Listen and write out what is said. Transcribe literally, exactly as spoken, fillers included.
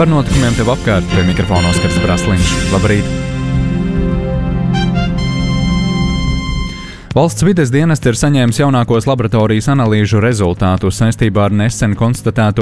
Par notikumiem tev apkārt pie mikrofona Oskars Brasliņš. Labrīt! Valsts vides dienesti ir saņēmis jaunākos laboratorijas analīžu rezultātus saistībā ar nesen konstatēto